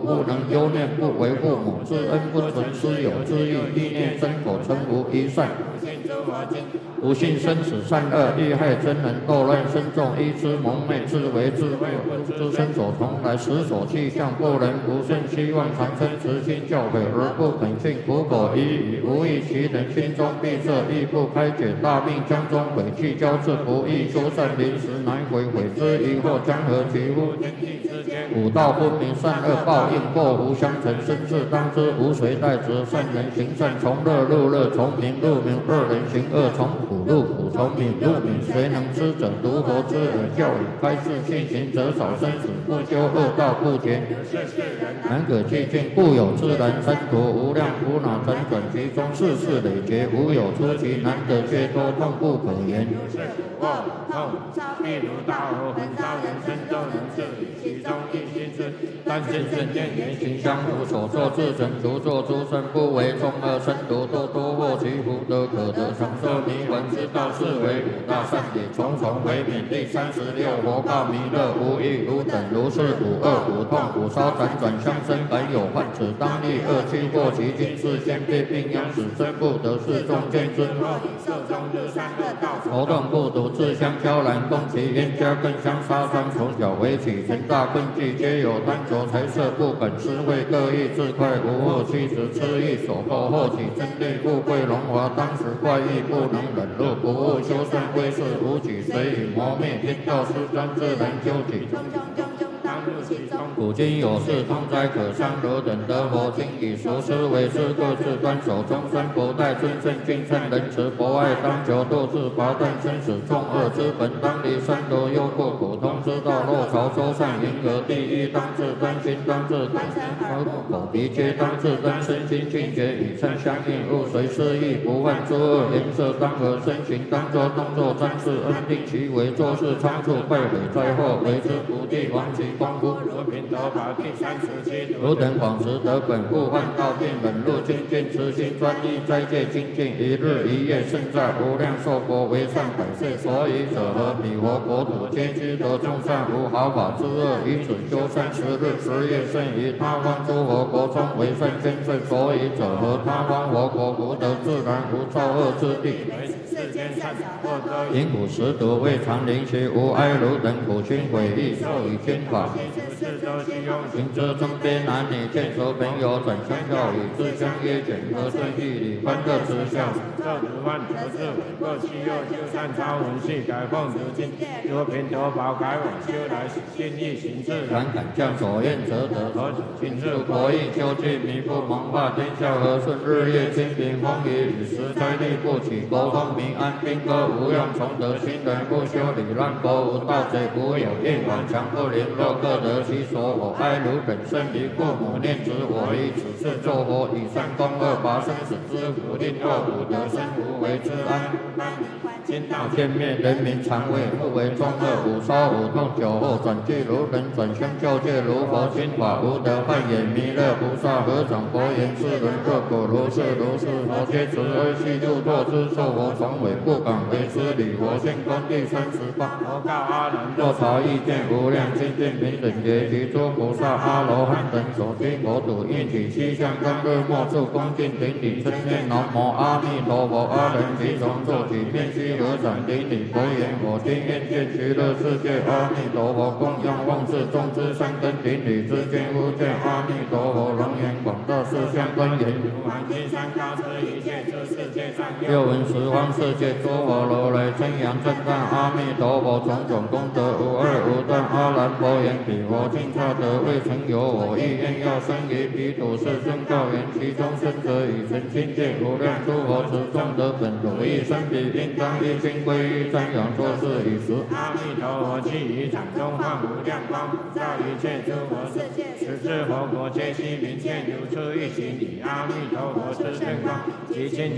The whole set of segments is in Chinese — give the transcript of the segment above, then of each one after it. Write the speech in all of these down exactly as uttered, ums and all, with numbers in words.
不能忧念，不为父母之恩，不存私有之意，意念身口诚无一善。不信生死善恶，欲害真人，斗乱身众，依之蒙昧，自为自灭，不知身所从来，时所去向，不能不顺，希望长生，慈心教诲而不肯信，苦口一语，无益其人，心中闭塞，亦不开解，大病将中悔去交至，不易修善，临时乃悔，悔之疑惑，将何其乎？五道分明，善恶报应，祸福相承，生事当知，无谁代之。善人行善，从乐入乐，从明入明；恶人行恶，从苦入苦，从明入明。谁能知者？独佛之耳教语，开示信行者少生死，不修恶道，不结难可寂静，故有自然三途，无量苦恼辗转其中，世事累劫，无有出奇，难得却多，痛不可言。譬如大火焚烧人身，都能治理其中一心事，但见圣见言行相符，所作自成，独作诸身，不为众恶生毒，多多获其福德，可得长寿弥闻之道，是为五大善也。重重为免。第三十六佛告弥勒，无欲如等如是，五恶五痛五烧辗转相生，本有患此，当立恶趣祸其经，是先被病殃死生，不得是众见之。头痛不独，自相交然，共其冤家，更相杀伤。从小为起，成大困忌，皆有贪求财色，不肯施惠，各异自快，无恶气质，痴意所迫，后起真力，富贵荣华，当时怪异，不能忍辱，不务修善，归世无举，随以磨灭，天道失专，自然究己。古今有事，痛哉可伤，汝等得佛经以熟思为师，各自端守终身不殆，尊圣敬善仁慈博爱，当求度自拔断生死众恶之本，当离三毒忧怖苦痛之道，若朝周善迎合第一，当自端心，当自口鼻皆当自端，身心境界与善相应，勿随失意，不犯诸恶，颜色当和，身形当作动作专事，恩定其为做事仓促，败毁灾祸，为之不地亡其功夫。汝等广识得本，故患道病，忍辱精进，慈心专一，斋戒精进，一日一夜胜在无量寿国，为善百岁。所以者何？彼佛国土皆知得众善，无毫发之恶，以此修善十日十夜，胜于他方诸佛国中为善千岁。所以者何？他方佛国福德自然，无造恶之地。因苦食毒，未尝灵邪，无哀汝等苦心悔意，受以天法。行者中边男女，见所朋友，转相教语，自相约卷，和顺义理，欢乐之笑。这如万得智慧，各须又修善超文系，改奉如今，若贫得宝，改往修来，心意行自然，敢将所愿则得。何今日国义究竟，弥不蒙化天下和顺，日夜清平风雨，与时灾力不起，国风民安，兵戈无用，从得行人不修理，乱国无盗贼，无有业往，强不联络，各得其所。我哀汝等生于父母，念之我以此事作佛，以善攻恶，拔生死之苦，令恶苦得生，无为之安。今道见灭，人民常为不为众恶，五烧五痛，酒后转俱如人，转相教戒如佛心法，无得幻眼弥勒菩萨合掌佛言：世人若果如是如是，佛皆慈悲悉度堕之，受佛从委，不敢为之礼。佛现观第三十八，佛告阿难：若朝意见无量清净平等觉，其诸菩萨阿罗汉等所居国土，应起七相当日末处恭敬顶礼，称念南无阿弥陀佛。阿人即从做起，面须合掌顶礼，佛言：我今愿见极乐世界阿弥陀佛，供养望世众之三根顶礼之间，忽见阿弥陀佛龙颜广大，四相庄严，如满金山高之一切之世界上，又闻十方世界诸佛如来称扬赞叹阿弥陀佛种种功德无二无断。阿难佛言：彼佛尽差得未曾有我意愿，要生于彼土世尊告言：其中生者以成清净无量诸佛持众得本，如意生彼应当一心归于瞻仰作是以时，阿弥陀佛既于场中放无量光，普照一切诸佛世界，十智佛国皆悉明现，如出一行，以阿弥陀佛之圣光及清净不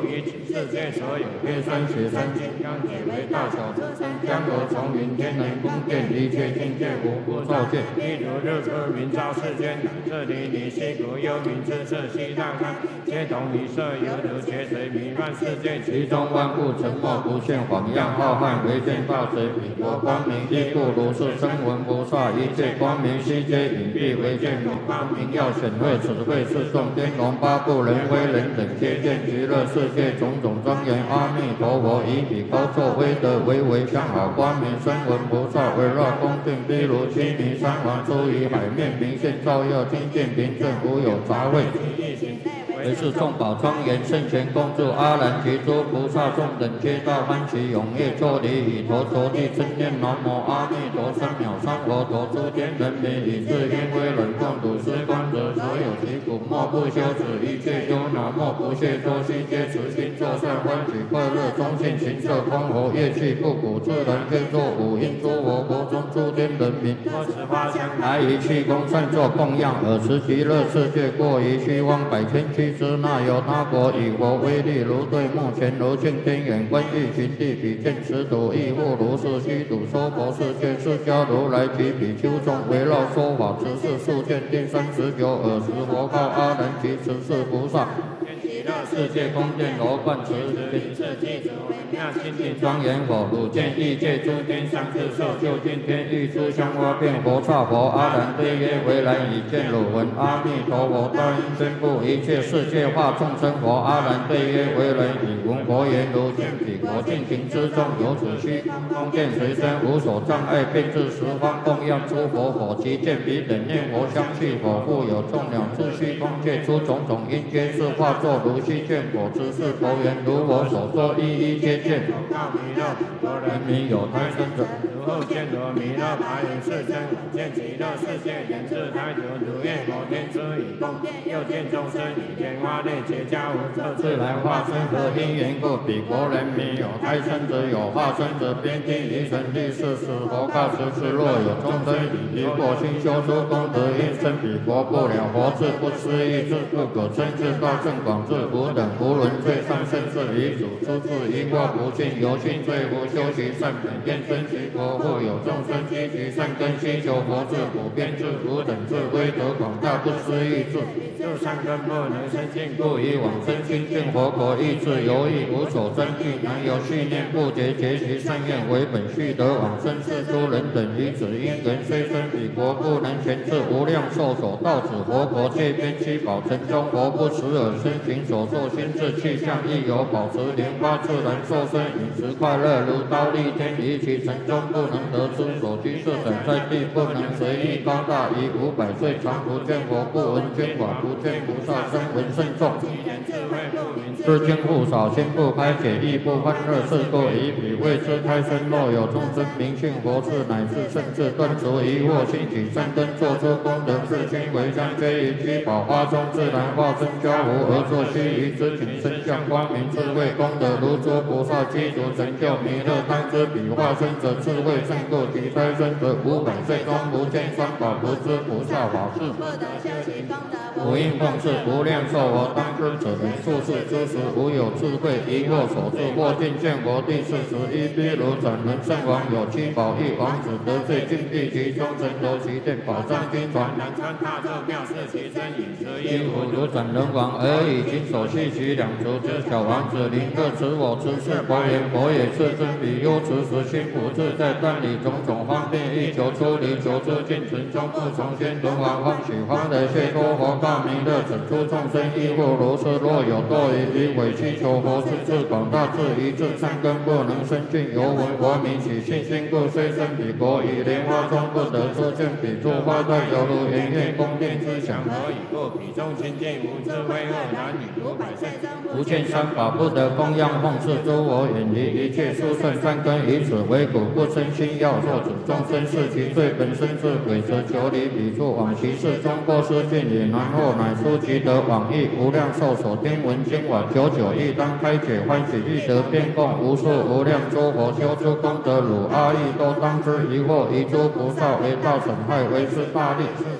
于世界所有月山雪山金刚体为大小众生，江河从云天人宫殿，一切境界无不照见。譬如日出明照世间，这里离西谷幽冥之色西大开，皆同一色，犹如劫水弥漫世界，其中万物沉默不现，晃漾浩瀚，唯见大水彼国光明，亦故如是声闻菩萨，一切光明悉皆隐蔽，唯见光明耀显赫，此谓是众天龙八部人非人等，皆见极乐世界种种庄严。阿弥陀佛，以彼高作威德，为为相好光明声闻菩萨，围绕恭敬，譬如须弥山王出于海面，明现照耀，清净平正，无有杂秽。为是众宝庄严，圣贤共住，阿难及诸菩萨众等，皆到欢喜踊跃，作礼以头着地，称念南无阿弥陀三藐三佛陀，诸天人民以至因为忍共睹是观者，所有其苦莫不休止，一切忧恼莫不懈脱，悉皆持心作善，欢喜快乐，中性行色空活，业气不苦，自然皆作五应诸佛国中诸天人民，多持花香来仪器供善作供养，尔时极乐世界过于虚妄百千俱之那由他国以佛威力，如对目前如镜天眼，观欲寻地，比见此土，亦复如是虚土娑婆世界，释迦如来及比丘众围绕说法，持世数见第三十九，尔时佛告阿难及持世菩萨。极乐世界宫殿罗贯持名世记主微妙清净庄严佛，汝见异界诸天相自受，就近天欲诸香花遍佛刹佛。阿难对曰：为然已见汝闻阿弥陀佛大应宣布一切世界化众生佛。阿难对曰：为然已闻佛言，如见彼国尽行之中，有此虚空殿随身，无所障碍，遍至十方供养诸佛佛。即见彼等念佛相续佛，复有众鸟诸虚空界出种种因，皆是化作如须见果之是佛缘，如我所说，一一皆见。告弥勒，佛人民有胎生者，如后见罗弥勒白云世尊，见极乐世界言自胎久，如愿佛天之以供殿，又见众生以天花类结跏无色自来化身，何因缘故？彼国人民有胎生者，有化身者，边听离尘历世时，佛告时是若有众生以离过心修诸功德，因生彼国不了佛智，不思议智，不可称智大圣广智。无等无伦最上甚至遗主出自一过不尽，由心罪无修习善本，愿生其国，复有众生积其善根，希求佛智，普遍智，无等智，威德广大，不思议智。就善根不能生尽，故以往生清净佛国，意志犹豫，无所争据，难有续念不竭，结其善愿为本，续得往生是诸人等于此因缘，虽生彼国，不能全至无量寿所到此佛国，界边七宝城中，佛不时而生行所作心智气象，亦有保持莲花自然受身，饮食快乐，如刀立天，于其城中不能得知所居是等在地，不能随意高大，于五百岁常不见佛，不闻经法，不见菩萨声闻甚众。知经不少，心不开解，亦不欢乐，是故以彼为之胎生。若有众生明信佛智，乃至甚至断除疑惑，兴起善根，做出功德，自心为香，皆于居宝花中自然化身交无，而作须臾之景，身相光明，智慧功德如诸菩萨积足成就弥勒当知彼化身者，智慧胜过其胎生者，五百岁中不见三宝，不知菩萨法事，不得修其功德，不应奉事，无量寿佛当知者，数世之时，无有智慧疑惑所致，或尽见佛第四十一，譬如转轮圣王有七宝一王子得罪禁闭其中，神头其殿宝藏金传，南川大众妙事其身饮食衣服，如转轮王而已经手系其两足之小王子，临各持我持是佛言，佛也是真彼忧持时心不自在，但以种种方便欲求出离，求出尽存中不从先轮王欢喜欢的谢脱佛告弥勒，整出众生亦复如是，若有堕于彼委屈求佛是智广大，智一智善根不能生尽，犹闻佛名起信心故，虽生彼国，以莲花中不得出见彼诸花带，犹如圆月宫殿之祥，何以故？彼中清净无智慧恶男女，五百岁中不见三法，不得供养奉事诸佛，远离一切殊胜善根，以此为苦，不生心要作主众生是其罪本身是鬼，则求离彼处往其事中过失尽也，然后乃出其得往诣无量寿所听闻经法，久久亦当开解欢喜，欲得遍供无数无量诸佛修诸功德，汝阿逸都当知，疑惑一诸菩萨为大损害，为是大利。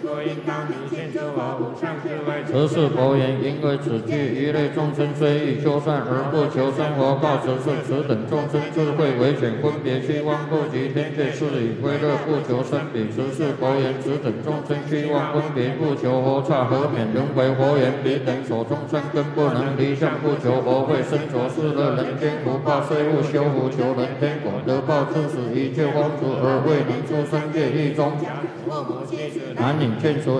所应当明现诸佛无上智慧。 此是佛言，因为此句一类众生虽欲修善而不求生活，告此是此等众生智慧为浅，分别虚妄不及天界事理，为乐不求生彼。此是佛言，此等众生虚妄分别不求佛刹，何免轮回？佛言，彼等所种善根不能离相，不求佛慧，身着世乐人间福报，虽勿修福，求人天果得报，致使一切荒除而未能出三界一中，男女眷属。